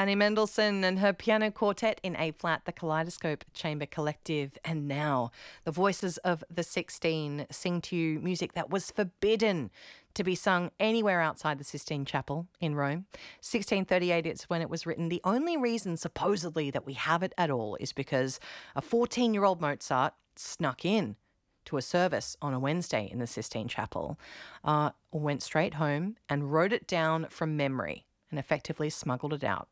Fanny Mendelssohn and her piano quartet in A-flat, the Kaleidoscope Chamber Collective. And now the voices of the 16 sing to you music that was forbidden to be sung anywhere outside the Sistine Chapel in Rome. 1638 is when it was written. The only reason supposedly that we have it at all is because a 14-year-old Mozart snuck in to a service on a Wednesday in the Sistine Chapel, went straight home and wrote it down from memory and effectively smuggled it out